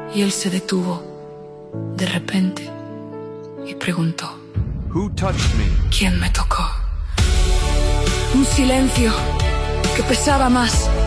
Y él se detuvo de repente y preguntó: Who touched me? ¿Quién me tocó? Un silencio que pesaba más